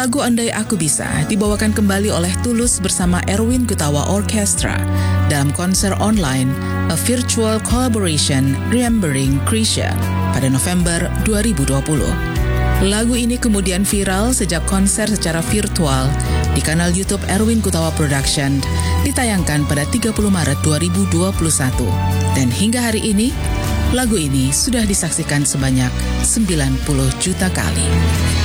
Lagu Andai Aku Bisa dibawakan kembali oleh Tulus bersama Erwin Gutawa Orchestra dalam konser online A Virtual Collaboration Remembering Krisha pada November 2020. Lagu ini kemudian viral sejak konser secara virtual di kanal YouTube Erwin Gutawa Production ditayangkan pada 30 Maret 2021. Dan hingga hari ini, lagu ini sudah disaksikan sebanyak 90 juta kali.